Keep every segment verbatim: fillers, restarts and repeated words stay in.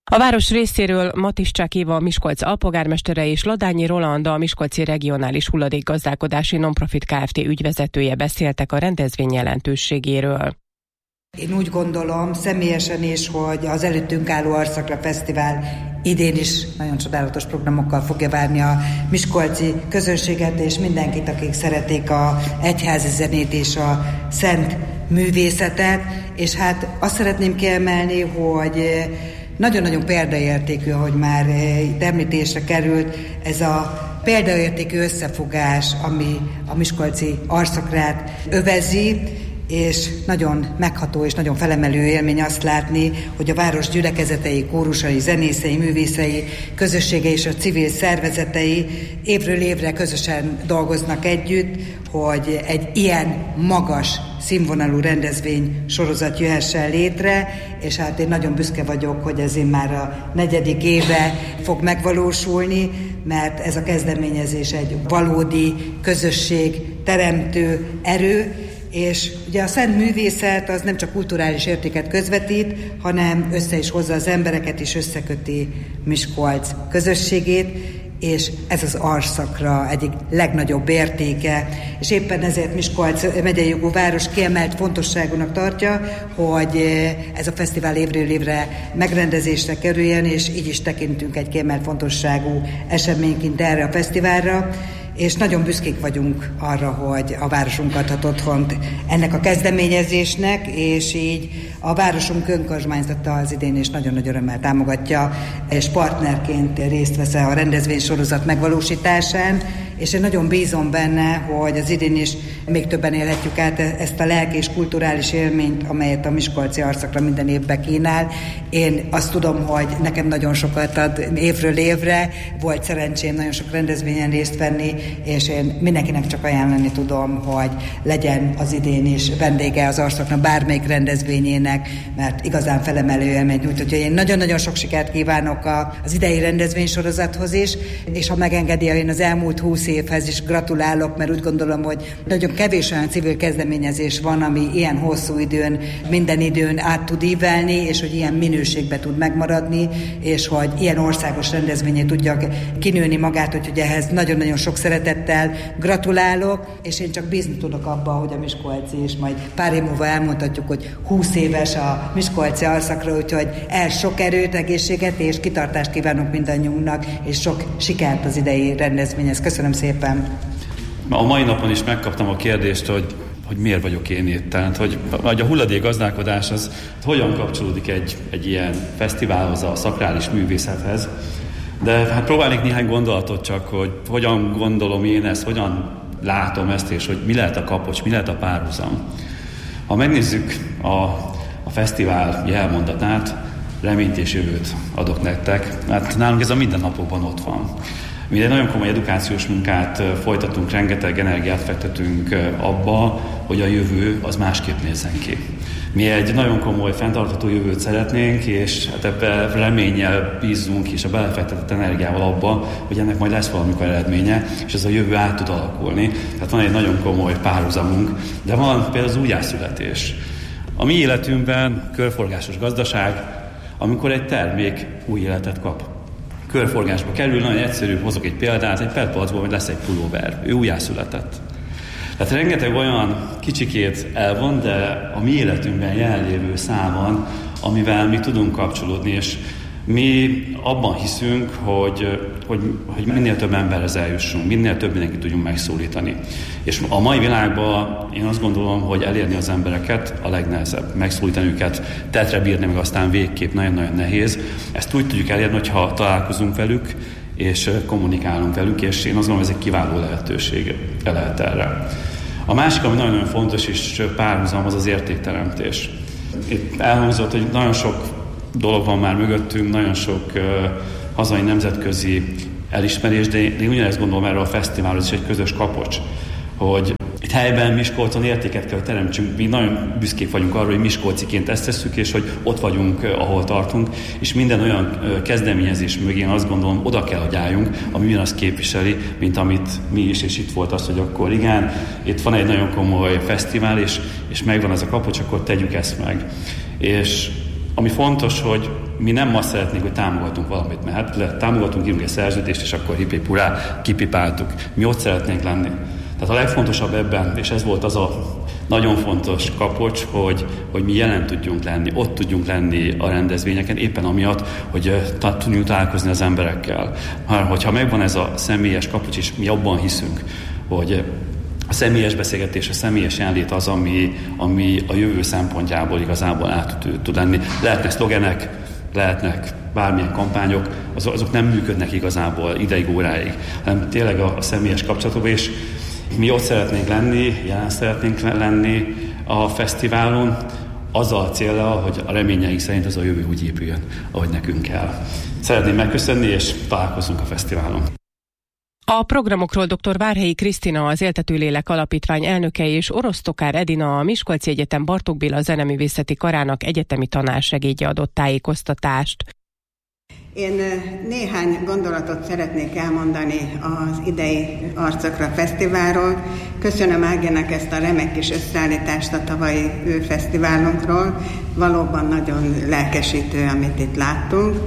A város részéről Matiszcsák Éva, a Miskolc alpolgármestere és Ladányi Roland, a Miskolci Regionális Hulladékgazdálkodási Nonprofit Kft. Ügyvezetője beszéltek a rendezvény jelentőségéről. Én úgy gondolom személyesen is, hogy az előttünk álló Arszakra Fesztivál idén is nagyon csodálatos programokkal fogja várni a miskolci közönséget és mindenkit, akik szeretik a egyházi zenét és a szent művészetet. És hát azt szeretném kiemelni, hogy nagyon-nagyon példaértékű, ahogy már itt említésre került, ez a példaértékű összefogás, ami a miskolci Arszakrát övezi, és nagyon megható és nagyon felemelő élmény azt látni, hogy a város gyülekezetei, kórusai, zenészei, művészei, közössége és a civil szervezetei évről évre közösen dolgoznak együtt, hogy egy ilyen magas színvonalú rendezvény sorozat jöhessen létre, és hát én nagyon büszke vagyok, hogy ez én már a negyedik éve fog megvalósulni, mert ez a kezdeményezés egy valódi közösség teremtő erő, és ugye a szent művészet az nem csak kulturális értéket közvetít, hanem össze is hozza az embereket, és összeköti Miskolc közösségét, és ez az Arszakra egyik legnagyobb értéke, és éppen ezért Miskolc megyei jogú város kiemelt fontosságúnak tartja, hogy ez a fesztivál évről évre megrendezésre kerüljen, és így is tekintünk egy kiemelt fontosságú eseményként erre a fesztiválra, és nagyon büszkék vagyunk arra, hogy a városunk adhat otthont ennek a kezdeményezésnek, és így a városunk önkormányzata az idén is nagyon nagy örömmel támogatja, és partnerként részt vesz a rendezvénysorozat megvalósításán, és én nagyon bízom benne, hogy az idén is még többen élhetjük át ezt a lelki és kulturális élményt, amelyet a miskolci Arszakra minden évben kínál. Én azt tudom, hogy nekem nagyon sokat ad évről évre, volt szerencsém nagyon sok rendezvényen részt venni, és én mindenkinek csak ajánlani tudom, hogy legyen az idén is vendége az Arszaknak bármelyik rendezvényének, mert igazán felemelő élményt nyújt. Úgyhogy én nagyon-nagyon sok sikert kívánok az idei rendezvénysorozathoz is, és ha megengedi, én az elmúlt húsz évhez is gratulálok, mert úgy gondolom, hogy nagyon kevés olyan civil kezdeményezés van, ami ilyen hosszú időn, minden időn át tud ívelni, és hogy ilyen minőségben tud megmaradni, és hogy ilyen országos rendezvényé tudja kinőni magát, úgyhogy ehhez nagyon-nagyon sok szeretettel gratulálok, és én csak bízni tudok abba, hogy a miskolci, és majd pár év múlva elmondhatjuk, hogy húsz éves a miskolci Arszakra, úgyhogy el sok erőt, egészséget és kitartást kívánok mindannyiunknak, és sok sikert az idei rendezvényhez. Köszönöm szépen! A mai napon is megkaptam a kérdést, hogy, hogy miért vagyok én itt. Tehát, hogy, hogy a hulladékgazdálkodás az hogyan kapcsolódik egy, egy ilyen fesztiválhoz, a szakrális művészethez. De hát próbálnék néhány gondolatot csak, hogy hogyan gondolom én ezt, hogyan látom ezt, és hogy mi lehet a kapocs, mi lehet a párhuzam. Ha megnézzük a, a fesztivál jelmondatát, reményt és jövőt adok nektek, hát nálunk ez a mindennapokban ott van. Mi egy nagyon komoly edukációs munkát folytatunk, rengeteg energiát fektetünk abba, hogy a jövő az másképp nézzen ki. Mi egy nagyon komoly, fenntartható jövőt szeretnénk, és hát ebben reménnyel bízunk, és a belefektetett energiával abba, hogy ennek majd lesz valamikor eredménye, és ez a jövő át tud alakulni. Tehát van egy nagyon komoly párhuzamunk, de van például az újjászületés. A mi életünkben körforgásos gazdaság, amikor egy termék új életet kap. Körforgásba kerül, nagyon egyszerű, hozok egy példát, egy pé é té-palcból, hogy lesz egy pulóver, ő újjászületett. Tehát rengeteg olyan kicsikét elvon, de a mi életünkben jelenlévő szám van, amivel mi tudunk kapcsolódni, és mi abban hiszünk, hogy, hogy, hogy minél több emberhez eljussunk, minél több mindenkit tudjunk megszólítani. És a mai világban én azt gondolom, hogy elérni az embereket a legnehezebb. Megszólítani őket, tetre bírni, meg aztán végképp nagyon-nagyon nehéz. Ezt úgy tudjuk elérni, hogyha találkozunk velük, és kommunikálunk velük, és én azt gondolom, ez egy kiváló lehetőség lehet erre. A másik, ami nagyon-nagyon fontos és párhuzam, az az értékteremtés. Itt elhangzott, hogy nagyon sok dolog van már mögöttünk, nagyon sok uh, hazai nemzetközi elismerés, de én ugyanezt gondolom erről a fesztiválról, ez is egy közös kapocs, hogy itt helyben Miskolcon értéket kell teremtsünk. Mi nagyon büszkék vagyunk arra, hogy miskolciként ezt tesszük, és hogy ott vagyunk, ahol tartunk, és minden olyan kezdeményezés mögé én azt gondolom, oda kell, hogy álljunk, ami ugyanazt képviseli, mint amit mi is, és itt volt az, hogy akkor igen, itt van egy nagyon komoly fesztivál, és, és megvan ez a kapocs, akkor tegyük ezt meg. És Ami fontos, hogy mi nem azt szeretnénk, hogy támogatunk valamit, mert hát le, támogatunk, írunk egy szerződést, és akkor hipipurá, kipipáltuk. Mi ott szeretnénk lenni. Tehát a legfontosabb ebben, és ez volt az a nagyon fontos kapocs, hogy, hogy mi jelen tudjunk lenni, ott tudjunk lenni a rendezvényeken, éppen amiatt, hogy tudjunk találkozni az emberekkel. Mert hogyha megvan ez a személyes kapocs, és mi abban hiszünk, hogy a személyes beszélgetés, a személyes jelenlét az, ami, ami a jövő szempontjából igazából át tud lenni. Lehetnek szlogenek, lehetnek bármilyen kampányok, azok, azok nem működnek igazából ideig, óráig, hanem tényleg a, a személyes kapcsolatokban, és mi ott szeretnénk lenni, jelen szeretnénk lenni a fesztiválon, azzal a céllal, hogy a reményeink szerint ez a jövő úgy épüljön, ahogy nekünk kell. Szeretném megköszönni, és találkozunk a fesztiválon. A programokról dr. Várhelyi Krisztina, az Éltető Lélek Alapítvány elnöke, és Orosztokár Edina, a Miskolci Egyetem Bartók Béla Zeneművészeti Karának egyetemi tanársegédje adott tájékoztatást. Én néhány gondolatot szeretnék elmondani az idei Arcokra Fesztiválról. Köszönöm Áginak ezt a remek kis összeállítást a tavalyi fesztiválunkról. Valóban nagyon lelkesítő, amit itt láttunk.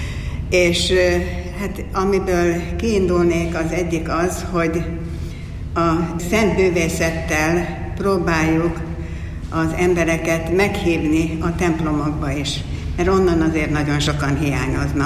És hát amiből kiindulnék, az egyik az, hogy a szent művészettel próbáljuk az embereket meghívni a templomokba is, mert onnan azért nagyon sokan hiányoznak.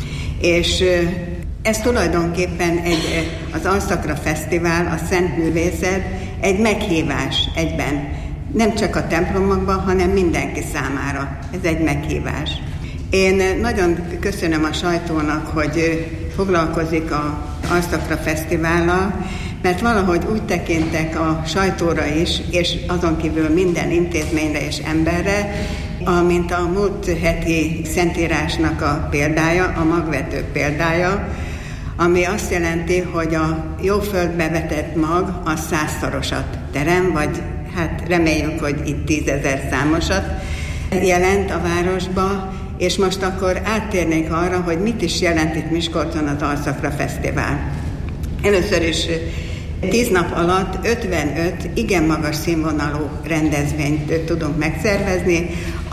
És ez tulajdonképpen egy, az Arcokra Fesztivál, a Szent Művészet egy meghívás egyben. Nem csak a templomokban, hanem mindenki számára. Ez egy meghívás. Én nagyon köszönöm a sajtónak, hogy foglalkozik az Arcokra Fesztivállal, mert valahogy úgy tekintek a sajtóra is, és azon kívül minden intézményre és emberre, amint a múlt heti szentírásnak a példája, a magvető példája, ami azt jelenti, hogy a jó földbe vetett mag a százszorosat terem, vagy hát reméljük, hogy itt tízezer számosat jelent a városba, és most akkor áttérnék arra, hogy mit is jelent itt Miskolcon az Arcokra Fesztivál. Először is tíz nap alatt ötvenöt igen magas színvonalú rendezvényt tudunk megszervezni,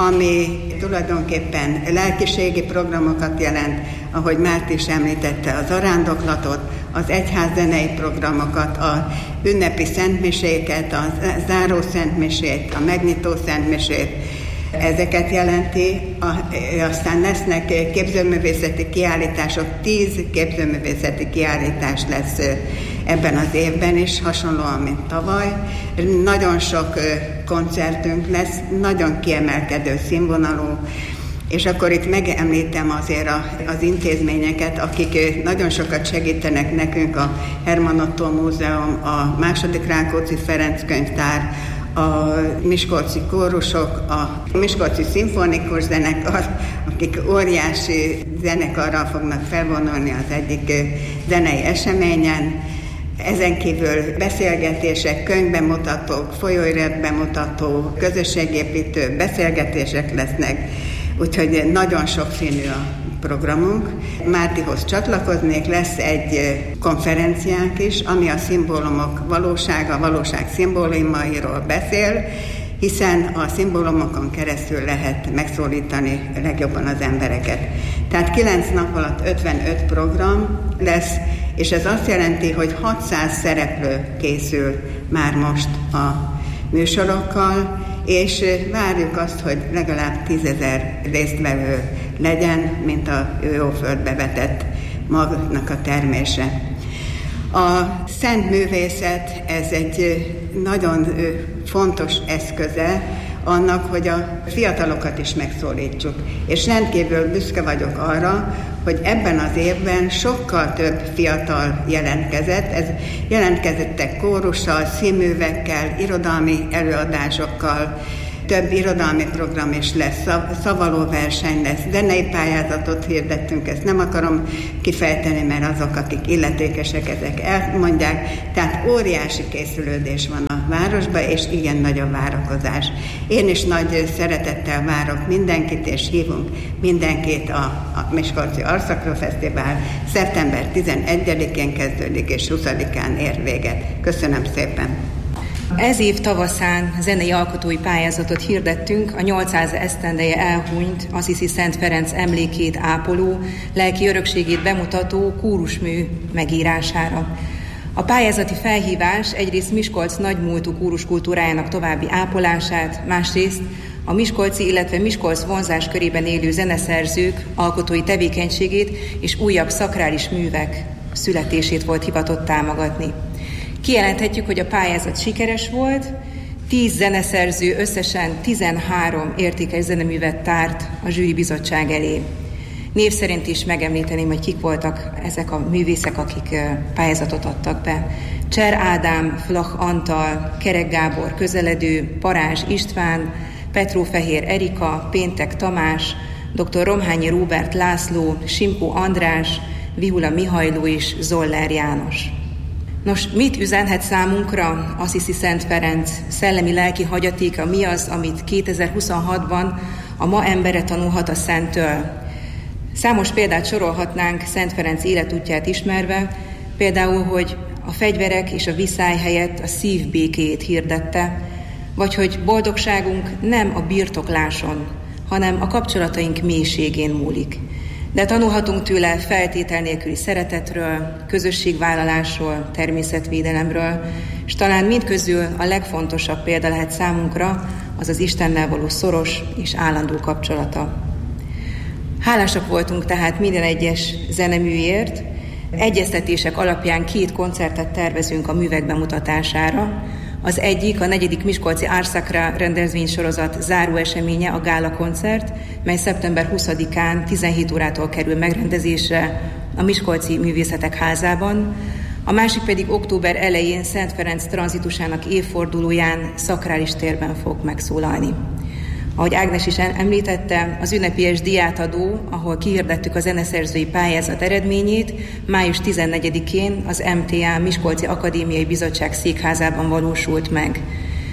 ami tulajdonképpen lelkiségi programokat jelent, ahogy Márti is említette, az arándoklatot, az egyházzenei programokat, a ünnepi szentmiséket, a záró szentmisét, a megnyitó szentmisét, ezeket jelenti, a, aztán lesznek képzőművészeti kiállítások, tíz képzőművészeti kiállítás lesz ebben az évben is, hasonlóan, mint tavaly. Nagyon sok koncertünk lesz, nagyon kiemelkedő színvonalú, és akkor itt megemlítem azért a, az intézményeket, akik nagyon sokat segítenek nekünk, a Herman Ottó Múzeum, a második Rákóczi Ferenc Könyvtár, a miskolci kórusok, a miskolci szimfonikus zenekar, akik óriási zenekarral fognak felvonulni az egyik zenei eseményen. Ezen kívül beszélgetések, könyvbemutatók, folyóiratbemutató, közösségépítő beszélgetések lesznek, úgyhogy nagyon sokszínű a programunk. Mártihoz csatlakoznék, lesz egy konferenciánk is, ami a szimbólumok valósága, a valóság szimbólumairól beszél, hiszen a szimbólumokon keresztül lehet megszólítani legjobban az embereket. Tehát kilenc nap alatt ötvenöt program lesz, és ez azt jelenti, hogy hatszáz szereplő készül már most a műsorokkal, és várjuk azt, hogy legalább tízezer résztvevő legyen, mint a jó földbe vetett magnak a termése. A szent művészet, ez egy nagyon fontos eszköze annak, hogy a fiatalokat is megszólítsuk. És rendkívül büszke vagyok arra, hogy ebben az évben sokkal több fiatal jelentkezett. Ez jelentkezettek kórussal, színművekkel, irodalmi előadásokkal, több irodalmi program is lesz, szavaló verseny lesz, zenei pályázatot hirdettünk, ezt nem akarom kifejteni, mert azok, akik illetékesek, ezek elmondják. Tehát óriási készülődés van a városban, és igen nagy a várakozás. Én is nagy szeretettel várok mindenkit, és hívunk mindenkit a, a Miskolci Arcokra Fesztivál. Szeptember tizenegyedikén kezdődik, és huszadikán ér véget. Köszönöm szépen! Ez év tavaszán zenei alkotói pályázatot hirdettünk a nyolcszáz esztendeje elhunyt Assisi Szent Ferenc emlékét ápoló, lelki örökségét bemutató kórusmű megírására. A pályázati felhívás egyrészt Miskolc nagymúltú kóruskultúrájának további ápolását, másrészt a miskolci, illetve Miskolc vonzás körében élő zeneszerzők alkotói tevékenységét és újabb szakrális művek születését volt hivatott támogatni. Kijelenthetjük, hogy a pályázat sikeres volt, tíz zeneszerző összesen tizenhárom értékes zeneművet tárt a zsűribizottság elé. Név szerint is megemlíteném, hogy kik voltak ezek a művészek, akik pályázatot adtak be. Cser Ádám, Flach Antal, Kerek Gábor Közeledő, Parázs István, Petrófehér Erika, Péntek Tamás, dr. Romhányi Róbert László, Simkó András, Vihula Mihajló és Zoller János. Nos, mit üzenhet számunkra Assisi Szent Ferenc szellemi-lelki hagyatéka, mi az, amit kétezer-huszonhatban a ma embere tanulhat a Szenttől? Számos példát sorolhatnánk Szent Ferenc életútját ismerve, például, hogy a fegyverek és a viszály helyett a szív békéjét hirdette, vagy hogy boldogságunk nem a birtokláson, hanem a kapcsolataink mélységén múlik. De tanulhatunk tőle feltétel nélküli szeretetről, közösségvállalásról, természetvédelemről, és talán mindközül a legfontosabb példa lehet számunkra az az Istennel való szoros és állandó kapcsolata. Hálásak voltunk tehát minden egyes zeneműért. Egyeztetések alapján két koncertet tervezünk a művek bemutatására. Az egyik a negyedik Miskolci Ars Sacra rendezvénysorozat záró eseménye, a gála koncert, mely szeptember huszadikán tizenhét órától kerül megrendezésre a Miskolci Művészetek Házában. A másik pedig október elején Szent Ferenc tranzitusának évfordulóján szakrális térben fog megszólalni. Ahogy Ágnes is említette, az ünnepélyes díjátadó, ahol kihirdettük a zeneszerzői pályázat eredményét, május tizennegyedikén az em té á Miskolci Akadémiai Bizottság székházában valósult meg.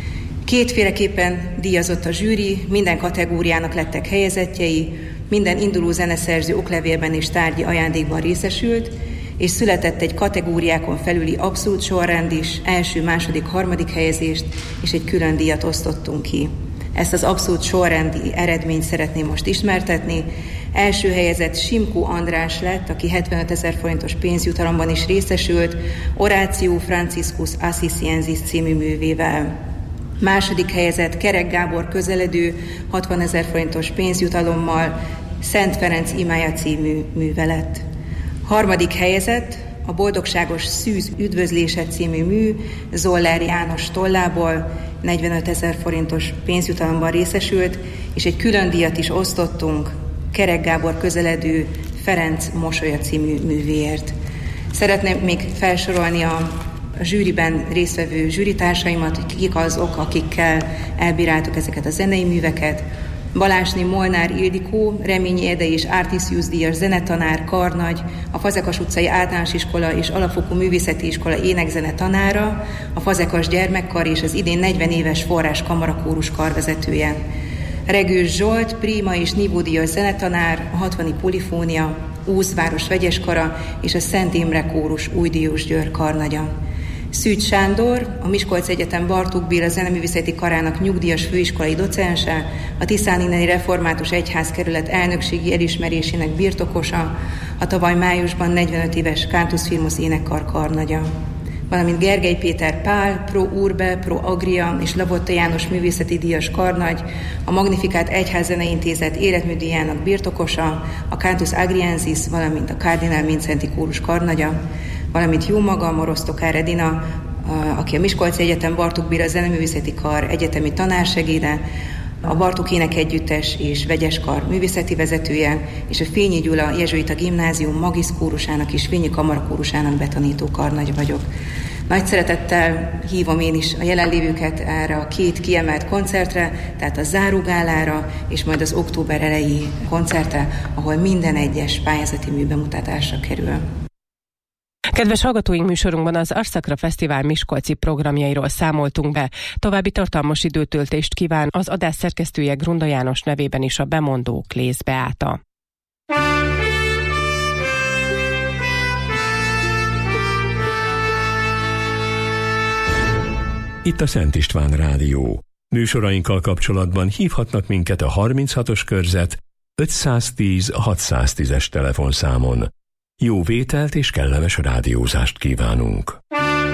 Kétféleképpen díjazott a zsűri, minden kategóriának lettek helyezettjei, minden induló zeneszerző oklevélben és tárgyi ajándékban részesült, és született egy kategóriákon felüli abszolút sorrend is, első, második, harmadik helyezést, és egy külön díjat osztottunk ki. Ezt az abszolút sorrendi eredményt szeretném most ismertetni. Első helyezett Simkó András lett, aki hetvenötezer forintos pénzjutalomban is részesült, Horatio Franciscus Assisiensis című művével. Második helyezett Kerek Gábor Közeledő, hatvanezer forintos pénzjutalommal, Szent Ferenc imája című műve lett. Harmadik helyezett a Boldogságos Szűz üdvözlése című mű Zoller János tollából, negyvenötezer forintos pénzjutalomban részesült, és egy külön díjat is osztottunk Kerek Gábor Közeledő Ferenc mosolya című művéért. Szeretném még felsorolni a zsűriben résztvevő zsűritársaimat, hogy kik azok, akikkel elbíráltuk ezeket a zenei műveket. Balázsné Molnár Ildikó, Reményi Ede és Artisius díjas zenetanár, karnagy, a Fazekas utcai általános iskola és alapfokú művészeti iskola énekzene tanára, a Fazekas gyermekkar és az idén negyven éves Forrás kamarakórus karvezetője. Regős Zsolt, Prima és nívódíjas zenetanár, a hatvani Polifónia, Ózváros vegyeskara és a Szent Imre kórus újdíjas Győr karnagya. Szűcs Sándor, a Miskolci Egyetem Bartók Béla zeneművészeti karának nyugdíjas főiskolai docense, a Tiszáninneni Református Egyházkerület elnökségi elismerésének birtokosa, a tavaly májusban negyvenöt éves Cantus Firmus énekkar karnagya. Valamint Gergely Péter Pál, Pro Urbe, Pro Agria és Lavotta János művészeti díjas karnagy, a Magnificat Egyházzenei Intézet életműdíjának birtokosa, a Cantus Agriensis, valamint a Kardinál Mincenti kórus karnagya, valamint jó magam, Orosztokár Edina, aki a Miskolci Egyetem Bartók Béla zeneművészeti kar egyetemi tanársegéde, a Bartók Énekegyüttes és Vegyeskar művészeti vezetője, és a Fényi Gyula jezsuita gimnázium magisz kórusának és Fényi kamarakórusának betanító karnagy vagyok. Nagy szeretettel hívom én is a jelenlévőket erre a két kiemelt koncertre, tehát a zárógálára, és majd az október eleji koncertre, ahol minden egyes pályázati mű bemutatásra kerül. Kedves hallgatóink, műsorunkban az Ars Sacra Fesztivál miskolci programjairól számoltunk be. További tartalmas időtöltést kíván az adás szerkesztője Grunda János nevében is a bemondó Klész Beáta. Itt a Szent István Rádió. Műsorainkkal kapcsolatban hívhatnak minket a harminchatos körzet ötszáztíz hatszáztízes telefonszámon. Jó vételt és kellemes rádiózást kívánunk!